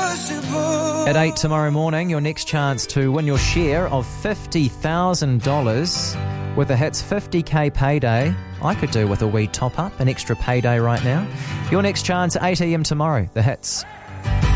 At 8 tomorrow morning, your next chance to win your share of $50,000 with the Hits 50k payday. I could do with a wee top-up, an extra payday right now. Your next chance, 8 a.m. tomorrow, the Hits.